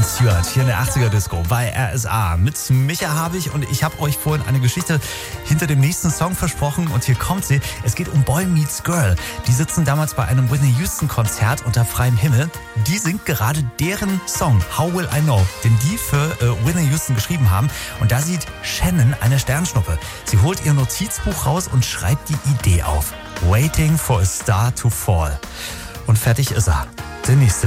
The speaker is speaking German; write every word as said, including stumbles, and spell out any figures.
Rod Stewart hier in der achtziger Disco bei R S A mit Micha Habich und ich habe euch vorhin eine Geschichte hinter dem nächsten Song versprochen und hier kommt sie. Es geht um Boy Meets Girl. Die sitzen damals bei einem Whitney Houston Konzert unter freiem Himmel. Die singt gerade deren Song How Will I Know, den die für äh, Whitney Houston geschrieben haben. Und da sieht Shannon eine Sternschnuppe. Sie holt ihr Notizbuch raus und schreibt die Idee auf. Waiting for a Star to Fall. Und fertig ist er. Der nächste